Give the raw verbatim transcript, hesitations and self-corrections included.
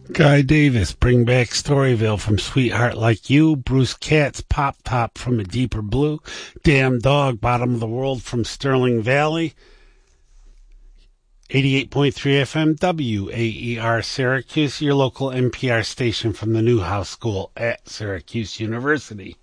Guy Davis, Bring Back Storyville from Sweetheart Like You. Bruce Katz, Pop Top from A Deeper Blue. Damn Dog, Bottom of the World from Sterling Valley. eighty-eight point three F M W A E R Syracuse, your local N P R station from the Newhouse School at Syracuse University.